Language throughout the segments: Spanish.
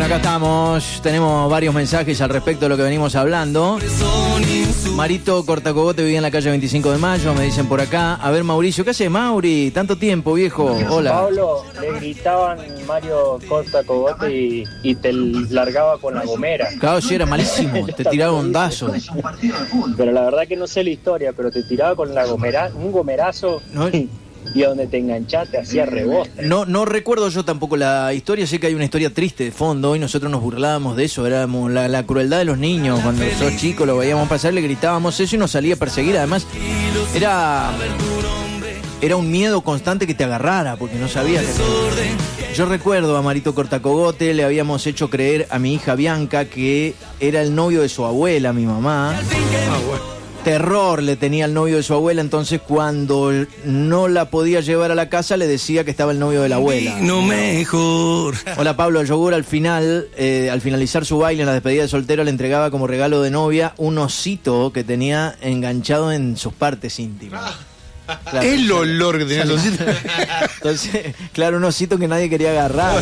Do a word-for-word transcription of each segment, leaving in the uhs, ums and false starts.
acá estamos. Tenemos varios mensajes al respecto de lo que venimos hablando. Marito Cortacogote vivía en la calle veinticinco de mayo, me dicen por acá. A ver, Mauricio, ¿qué hace, Mauri? Tanto tiempo, viejo. Hola. Pablo, le gritaban Mario Cortacogote y, y te largaba con la gomera. Claro, sí, era malísimo. Te tiraba ondazos. Pero la verdad que no sé la historia, pero te tiraba con la gomera, un gomerazo. No. Y donde te enganchaste hacía rebote. No, no recuerdo yo tampoco la historia, sé que hay una historia triste de fondo y nosotros nos burlábamos de eso, éramos la, la crueldad de los niños, cuando sos chico lo veíamos pasar, le gritábamos eso y nos salía a perseguir, además era, era un miedo constante que te agarrara, porque no sabías que... Yo recuerdo a Marito Cortacogote, le habíamos hecho creer a mi hija Bianca que era el novio de su abuela, mi mamá. Ah, bueno. Terror le tenía al novio de su abuela, entonces cuando no la podía llevar a la casa le decía que estaba el novio de la abuela. No mejor. Hola Pablo, Yogur al final, eh, al finalizar su baile en la despedida de soltero le entregaba como regalo de novia un osito que tenía enganchado en sus partes íntimas. Claro, el olor que tenía el osito. Entonces, claro, un osito que nadie quería agarrar.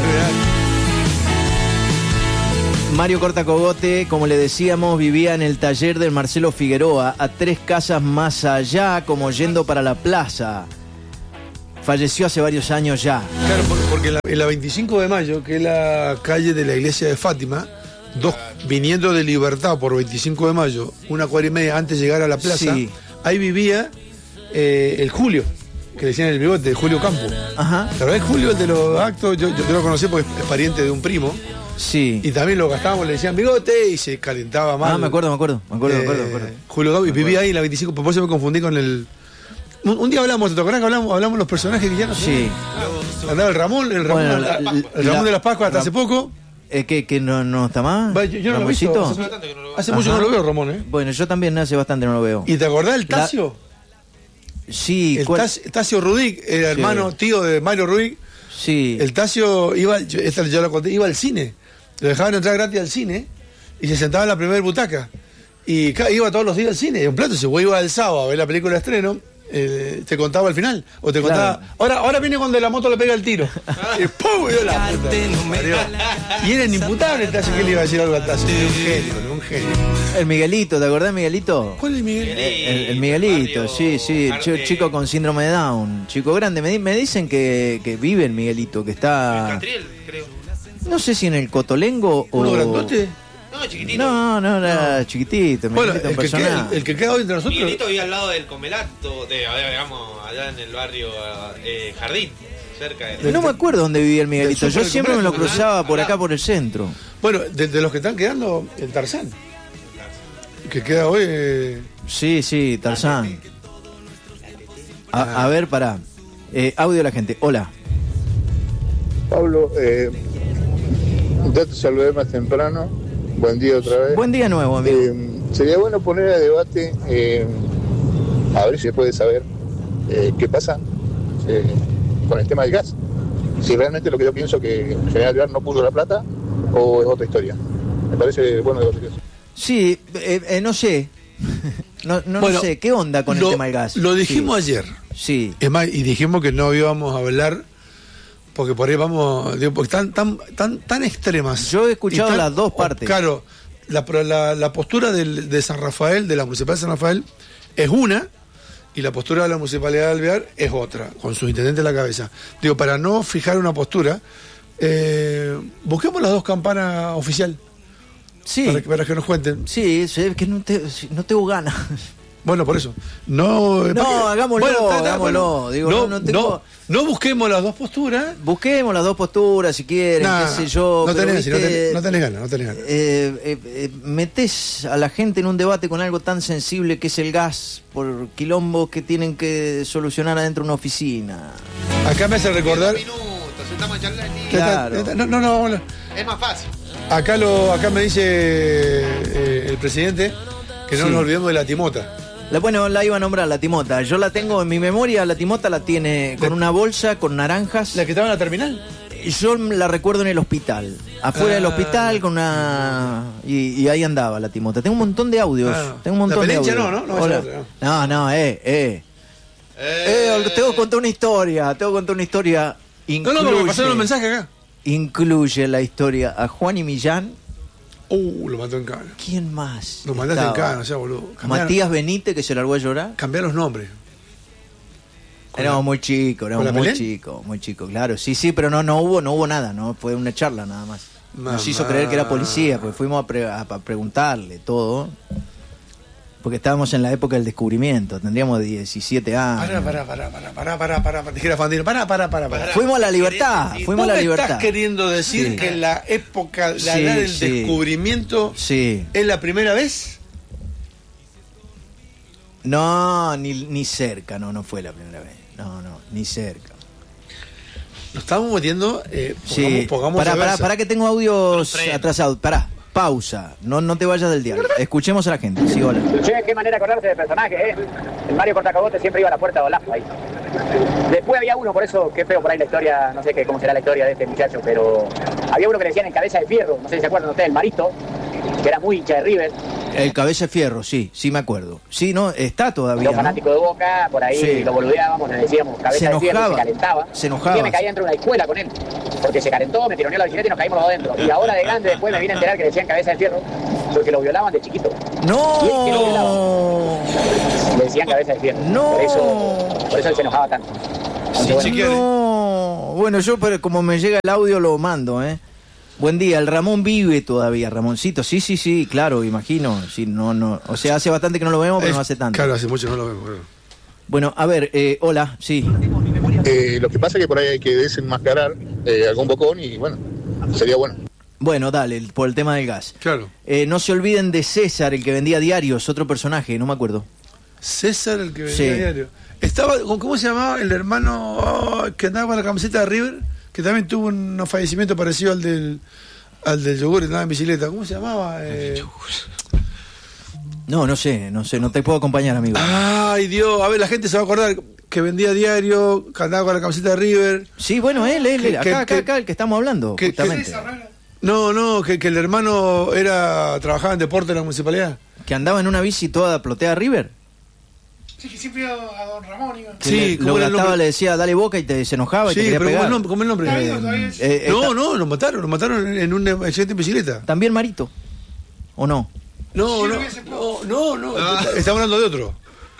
Mario Cortacogote, como le decíamos, vivía en el taller del Marcelo Figueroa, a tres casas más allá, como yendo para la plaza. Falleció hace varios años ya. Claro, porque en la, en la veinticinco de mayo, que es la calle de la iglesia de Fátima, dos, viniendo de Libertad por veinticinco de mayo, una cuadra y media antes de llegar a la plaza, sí. Ahí vivía eh, el Julio, que le decían el bigote, Julio Campo. Ajá. La verdad, Julio, el de los actos, yo, yo, yo lo conocí porque es pariente de un primo. Sí. Y también lo gastábamos, le decían bigote y se calentaba mal. Ah, me acuerdo, me acuerdo, me acuerdo, eh, me acuerdo, me acuerdo. Julio Gaby vivía ahí en la veinticinco, por eso me confundí con el... Un, un día hablamos, ¿te acordás que hablamos, hablamos de los personajes que ya no sé? Sí. Andaba el Ramón, el Ramón, bueno, la, la, el Ramón la, de las Pascuas hasta la, hace poco. Eh, ¿Que, que no, no está más? Va, yo, yo no lo he visto. Hace, hace mucho no lo veo, Ramón, ¿eh? Bueno, yo también hace bastante no lo veo. ¿Y te acordás del Tasio? La... Sí. El Tasio, Tasio Rudic, era sí. Hermano, tío de Mario Rudic. Sí. El Tasio iba, yo, esta yo lo conté, iba al cine. Lo dejaban entrar gratis al cine y se sentaba en la primera butaca. Y iba todos los días al cine. Y un plato, si vos ibas el sábado a ver la película de estreno, eh, te contaba al final. O te contaba, claro. ahora, ahora viene cuando la moto le pega el tiro. Y ¡pum! Y, la puta, y era inimputable el Tasio que le iba a decir algo al Tasio. Un genio, un genio. El Miguelito, ¿te acordás de Miguelito? ¿Cuál es el Miguelito? El, el Miguelito, barrio, sí, sí. Ch chico con síndrome de Down. Chico grande. Me, me dicen que, que vive el Miguelito, que está... En Catriel, creo. No sé si en el Cotolengo o... ¿Uno grandote? No, chiquitito. No, no, era no. chiquitito. Bueno, el que, queda, el que queda hoy entre nosotros... Miguelito vive al lado del Comelato, de, digamos, allá en el barrio eh, Jardín, cerca de... No me acuerdo dónde vivía el Miguelito. Yo siempre me lo cruzaba por acá, por el centro. Bueno, de, de los que están quedando, el Tarzán. Que queda hoy... Eh... Sí, sí, Tarzán. A, a ver, pará. Eh, audio de la gente. Hola. Pablo, eh... ya te saludé más temprano. Buen día otra vez. Buen día nuevo, amigo. Eh, sería bueno poner a debate, eh, a ver si se puede saber eh, qué pasa eh, con el tema del gas. Si realmente lo que yo pienso que el general Vivar no puso la plata o es otra historia. Me parece bueno debatir eso. Sí, eh, eh, no sé. no no, bueno, no sé. ¿Qué onda con lo, el tema del gas? Lo dijimos sí. ayer. Sí. Es más, y dijimos que no íbamos a hablar... Porque por ahí vamos, digo, porque están tan, tan, tan extremas. Yo he escuchado tan, las dos partes. Claro, la, la, la postura del, de San Rafael, de la Municipalidad de San Rafael, es una, y la postura de la Municipalidad de Alvear es otra, con su intendente a la cabeza. Digo, para no fijar una postura, eh, busquemos las dos campanas oficial. Sí. Para que, para que nos cuenten. Sí, es que no, te, no tengo ganas. Bueno, por eso. No, no que, hagámoslo, bueno, está, está, hagámoslo. Bueno, Digo, no, no, no, tengo... no, no busquemos las dos posturas. Busquemos las dos posturas si quieren, nah, qué sé yo. No tenés, viste, no, tenés, no tenés ganas, no tenés ganas. Eh, eh, eh, metés a la gente en un debate con algo tan sensible que es el gas por quilombos que tienen que solucionar adentro de una oficina. Acá me hace recordar... Minutos, estamos charlando. Claro. No, no, no, no. Es más fácil. Acá, lo, acá me dice eh, el presidente que no sí. nos olvidemos de la timota. La, bueno, la iba a nombrar, la timota. Yo la tengo en mi memoria, la timota la tiene con una bolsa, con naranjas. ¿La que estaba en la terminal? Yo la recuerdo en el hospital. Afuera ah. del hospital con una... Y, y ahí andaba la timota. Tengo un montón de audios. Ah. Tengo un montón la de audios. no, ¿no? No, Hola. no, no, eh, eh. Eh, eh tengo que contar una historia. Tengo que contar una historia. Incluye... No, no, me pasaron los mensajes acá. incluye la historia a Juan y Millán. Uh, lo mató en Cana. ¿Quién más? Lo mandaste en Cana, o sea, boludo. Cambiaron, Matías Benítez, que se largó a llorar. Cambiar los nombres. Éramos muy chicos, éramos muy chicos, muy chicos, claro. Sí, sí, pero no no hubo no hubo nada, no fue una charla nada más. Mamá. Nos hizo creer que era policía, pues fuimos a, pre- a, a preguntarle todo. Porque estábamos en la época del descubrimiento, tendríamos diecisiete años. Pará, pará, pará, pará, pará, pará, pará, pará, dijera Fandino, pará, pará, pará, pará. Fuimos a la libertad, fuimos a la libertad. ¿Estás queriendo decir sí. que en la época, la sí, edad del sí. descubrimiento sí. es la primera vez? No, ni, ni cerca, no, no fue la primera vez. No, no, ni cerca. Nos estamos metiendo, eh, pongamos, sí. pongamos Pará, pará, pará que tengo audios atrasados, pará. Pausa, no, no te vayas del diario. Escuchemos a la gente. Sí, hola. Che, qué manera de acordarse del personaje, ¿eh? El Mario Cortacabote siempre iba a la puerta de Olaf ahí. Después había uno, por eso, qué feo por ahí la historia, no sé qué, cómo será la historia de este muchacho, pero había uno que le decían en cabeza de fierro, no sé si se acuerdan ustedes, el Marito, que era muy hincha de River. El cabeza de fierro, sí, sí me acuerdo. Sí, no, está todavía. Los ¿no? fanáticos de Boca, por ahí sí. Lo boludeábamos, le decíamos cabeza se de fierro, enojaba, se calentaba. Se enojaba. Y me caía dentro de una escuela con él, porque se calentó, me tironeó la bicicleta y nos caímos los adentro. Y ahora de grande después me vine a enterar que le decían cabeza de fierro, porque lo violaban de chiquito. ¡No! Y él que lo violaban. Le decían cabeza de fierro. ¡No! Por eso, por eso él se enojaba tanto. Sí, bueno. No. Bueno, yo pero como me llega el audio lo mando, ¿eh? Buen día, el Ramón vive todavía, Ramoncito. Sí, sí, sí, claro, imagino. Sí, no, no. O sea, hace bastante que no lo vemos, pero es, no hace tanto. Claro, hace mucho no lo vemos. Bueno, bueno a ver, eh, hola, sí. Eh, lo que pasa es que por ahí hay que desenmascarar eh, algún bocón y bueno, sería bueno. Bueno, dale, por el tema del gas. Claro. Eh, no se olviden de César, el que vendía diarios, otro personaje, no me acuerdo. César, el que vendía sí. diario. Estaba, ¿cómo se llamaba? El hermano oh, que andaba con la camiseta de River, que también tuvo un fallecimiento parecido al del al del yogur, andaba en bicicleta. ¿Cómo se llamaba? Eh... No, no sé, no sé, no te puedo acompañar, amigo. Ay, Dios, a ver, la gente se va a acordar que vendía diario, que andaba con la camiseta de River. Sí, bueno, él, él, que, acá, que, acá, que, acá, el que estamos hablando, que, justamente. Que, no, no, que, que el hermano era trabajaba en deporte en la municipalidad. Que andaba en una bici toda ploteada River. Sí, que siempre iba a don Ramón. Iba. Sí, le, lo gastaba, le decía, dale Boca y te se enojaba sí, y te quería pero pegar. ¿cómo, ¿cómo el nombre? ¿Está vivo todavía? Eh, eh, no, no, lo mataron, lo mataron en un accidente en bicicleta. ¿También Marito? ¿O no? No, no, no, no, no, ah. Estamos hablando de otro.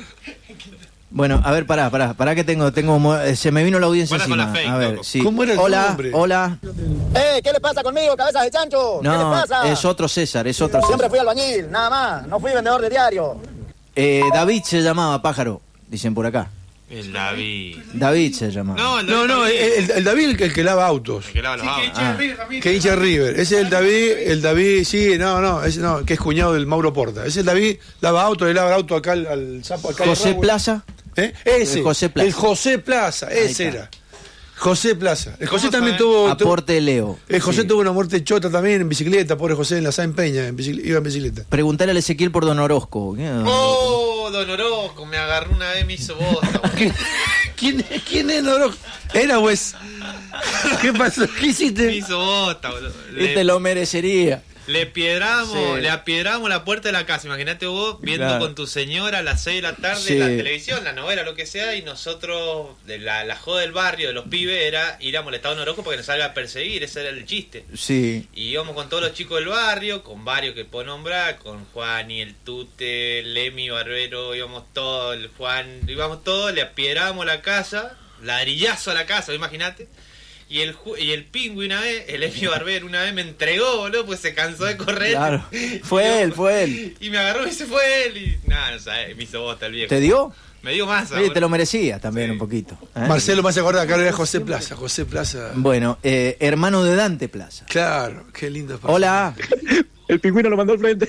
Bueno, a ver, pará, pará, pará que tengo, tengo, se me vino la audiencia encima. Fake, a ver, loco. sí. ¿Cómo era el hola, nombre? Hola. Eh, ¿qué le pasa conmigo, cabezas de chancho? No, ¿Qué le pasa? es otro César, es otro César. Siempre fui albañil, nada más, no fui vendedor de diario. Eh, David se llamaba, pájaro, dicen por acá. El David. David se llamaba. No, el No, no, el, el, el David el que, el que lava autos. El que lava los Sí, que autos. hincha Ah. de River también. Que hincha River. Ese es el David, el David, sí, no, no, ese no, que es cuñado del Mauro Porta. Ese es el David, lava auto, le lava el auto acá al, al sapo acá. José Plaza. ¿Eh? Ese. El José Plaza. El José Plaza, ese está. era. José Plaza. El José ¿Cómo también sabe? tuvo. Aporte de Leo. El José Sí. tuvo una muerte chota también en bicicleta, pobre José, en la San Peña, en bicic- iba en bicicleta. Preguntale al Ezequiel por Don Orozco. ¿Qué? Oh, Don Orozco, me agarró una vez, me hizo bosta. ¿Quién, ¿Quién es Orozco? Era pues. ¿Qué pasó? ¿Qué Me hiciste? hizo bosta, boludo. Este Le, lo merecería. le piedramos, Sí. le apiedramos la puerta de la casa. Imagínate vos viendo Claro. con tu señora a las seis de la tarde Sí. la televisión, la novela, lo que sea, y nosotros, de la, la joda del barrio, de los pibes, era ir a molestar a Don Orozco para que nos salga a perseguir. Ese era el chiste. Sí. Y íbamos con todos los chicos del barrio, con varios que puedo nombrar, con Juan y el Tute, el Emi Barbero, íbamos todos, el Juan, íbamos todos, le apiedrábamos la casa, ladrillazo a la casa, imagínate. Y el ju- y el Pingüi una vez, el Emi Barbero una vez me entregó, boludo, pues se cansó de correr. Claro. Fue él, fue él. Y me agarró y se fue él. Y nada, no sabes, me hizo bosta el viejo. ¿Te dio? Me dio masa. Oye, te lo boludo. merecía también Sí. un poquito. ¿eh? Marcelo me hace acordar, acá era José Plaza. José Plaza. Bueno, eh, hermano de Dante Plaza. Claro, qué lindo. Hola. El pingüino lo mandó al frente.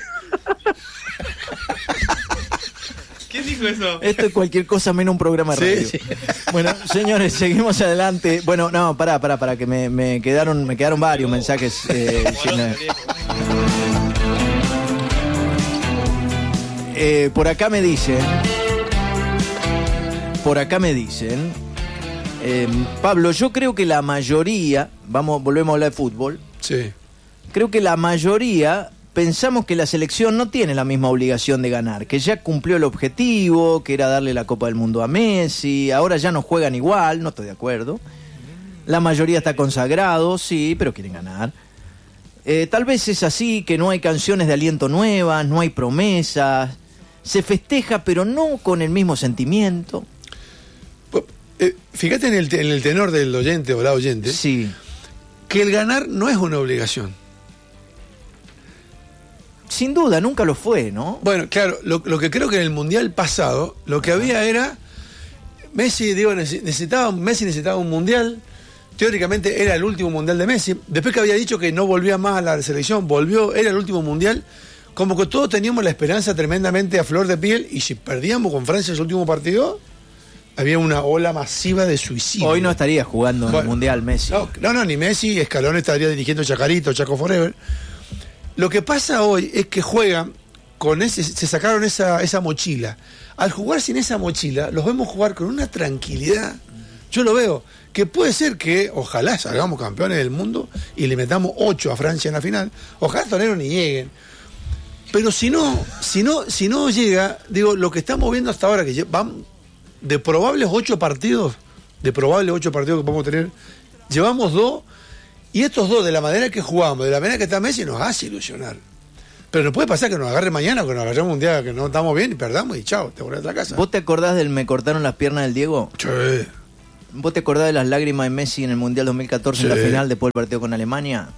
¿Quién dijo eso? Esto es cualquier cosa menos un programa de radio. Sí, sí. Bueno, señores, seguimos adelante. Bueno, no, pará, pará, pará, que me, me quedaron me quedaron varios mensajes. Eh, sin- Moroso, el viejo. eh, por acá me dicen, por acá me dicen, eh, Pablo, yo creo que la mayoría, vamos, volvemos a hablar de fútbol, Sí. creo que la mayoría pensamos que la selección no tiene la misma obligación de ganar, que ya cumplió el objetivo, que era darle la Copa del Mundo a Messi, ahora ya no juegan igual, no estoy de acuerdo. La mayoría está consagrado, sí, pero quieren ganar. Eh, tal vez es así, que no hay canciones de aliento nuevas, no hay promesas. Se festeja, pero no con el mismo sentimiento. Eh, fíjate en el, en el tenor del oyente o la oyente. Sí. Que el ganar no es una obligación. Sin duda, nunca lo fue, ¿no? Bueno, claro, lo, lo que creo que en el Mundial pasado, lo que había era... Messi, digo, necesitaba, Messi necesitaba un Mundial. Teóricamente era el último Mundial de Messi. Después que había dicho que no volvía más a la selección, volvió, era el último Mundial. Como que todos teníamos la esperanza tremendamente a flor de piel. Y si perdíamos con Francia ese último partido, había una ola masiva de suicidio. Hoy no estaría jugando en bueno, el Mundial Messi. No, no, no, ni Messi. Scaloni estaría dirigiendo Chacarito, Chaco Forever. Lo que pasa hoy es que juegan con ese, se sacaron esa, esa mochila. Al jugar sin esa mochila, los vemos jugar con una tranquilidad. Yo lo veo, que puede ser que ojalá salgamos campeones del mundo y le metamos ocho a Francia en la final. Ojalá Torero ni lleguen. Pero si no, si no, si no llega, digo, lo que estamos viendo hasta ahora, que van de probables ocho partidos, de probables ocho partidos que podemos tener, llevamos dos, y estos dos, de la manera que jugamos, de la manera que está Messi, nos hace ilusionar. Pero no puede pasar que nos agarre mañana, que nos agarremos un día que no estamos bien y perdamos y chao, te volvés a la casa. ¿Vos te acordás del me cortaron las piernas del Diego? Sí. ¿Vos te acordás de las lágrimas de Messi en el Mundial dos mil catorce, sí, en la final después del partido con Alemania?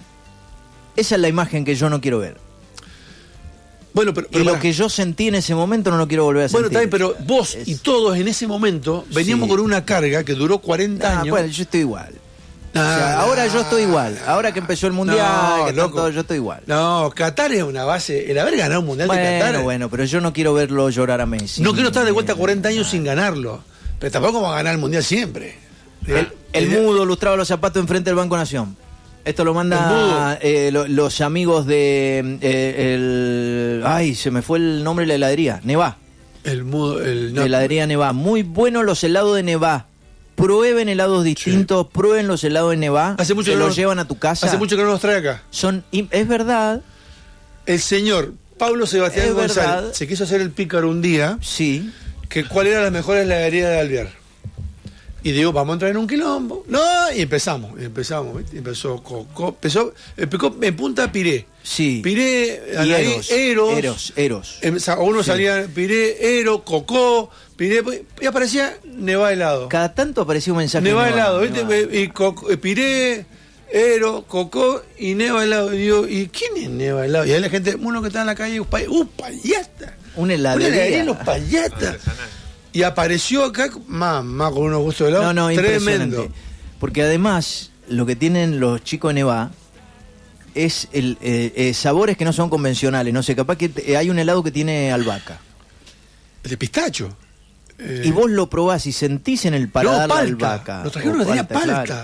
Esa es la imagen que yo no quiero ver. Bueno, pero, pero y lo para. que yo sentí en ese momento no lo quiero volver a bueno, sentir. Bueno, también, pero vos es... y todos en ese momento veníamos sí. con una carga que duró cuarenta nah, años. Bueno, yo estoy igual. Nah, o sea, ahora yo estoy igual. Ahora que empezó el Mundial, no, que loco. todo, yo estoy igual. No, Qatar es una base. El haber ganado un Mundial bueno, de Qatar. Bueno, bueno, pero yo no quiero verlo llorar a Messi. No quiero estar de vuelta cuarenta años sin ganarlo. Pero tampoco vamos a ganar el Mundial siempre. El, el, el mudo lustraba los zapatos enfrente del Banco Nación. Esto lo manda eh, lo, los amigos de eh, el, ay, se me fue el nombre de la heladería, Nevá. El mudo, el no. Heladería Nevá. Muy buenos los helados de Nevá. Prueben helados distintos, sí. prueben los helados de Nevá. Hace mucho que que los no, llevan a tu casa. Hace mucho que no los trae acá. Son, es verdad. El señor Pablo Sebastián es González verdad. se quiso hacer el pícaro un día. Sí. Que cuál era la mejor heladería de Alvear. Y digo, vamos a entrar en un quilombo. No, y empezamos, y empezamos, ¿viste? Empezó Coco, empezó, empezó en punta Piré. Sí. Piré, y Eros, Eros. Eros, Eros. Em, uno sí. salía Piré, Ero, Cocó, Piré, y aparecía Nevá helado. Cada tanto aparecía un mensaje. Nevá helado, ¿viste? Nevá. Y Coco, Piré, Ero, Cocó y Nevá helado. Y digo, ¿y quién es Nevá helado? Y ahí la gente, uno que está en la calle, ¡uh, payata! Una heladería. Una heladería, los payatas. Y apareció acá, mamá, con unos gustos de helado. No, no, tremendo. Porque además, lo que tienen los chicos de Nevá es el eh, eh, sabores que no son convencionales. No sé, capaz que te, hay un helado que tiene albahaca. El de pistacho. Eh... Y vos lo probás y sentís en el paladar no, la palta. albahaca. Nos trajeron una palta. palta. Claro.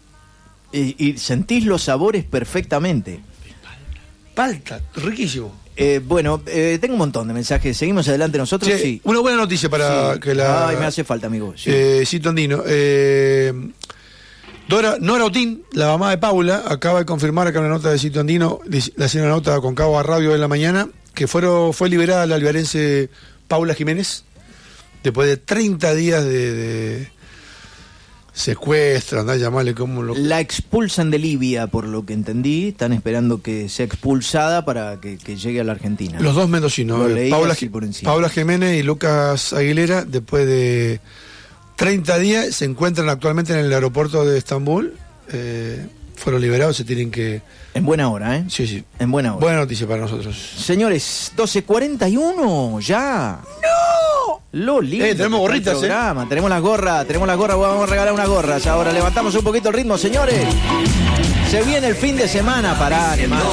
Y, y sentís los sabores perfectamente. Palta, riquísimo. Eh, bueno, eh, tengo un montón de mensajes. ¿Seguimos adelante nosotros? Sí. sí. Una buena noticia para sí. que la... Ay, me hace falta, amigo. Sí, eh, Cito Andino. Eh, Dora, Nora Otín, la mamá de Paula, acaba de confirmar acá una nota de Cito Andino, le hacía una nota con Cabo a Radio de la mañana, que fueron, fue liberada la alvearense Paula Jiménez, después de treinta días de... de secuestro, andá a llamarle como lo... La expulsan de Libia, por lo que entendí. Están esperando que sea expulsada para que, que llegue a la Argentina. Los dos mendocinos, Paula, Paula Jiménez y Lucas Aguilera, después de treinta días, se encuentran actualmente en el aeropuerto de Estambul. Eh, fueron liberados, se tienen que... En buena hora, ¿eh? Sí, sí. En buena hora. Buena noticia para nosotros. Señores, doce cuarenta y uno, ya. ¡No! Lo lindo. Eh, tenemos gorritas, ¿eh? Tenemos las gorras, tenemos las gorras, vamos a regalar unas gorras. Ahora levantamos un poquito el ritmo, señores. Se viene el fin de semana, pará, hermano.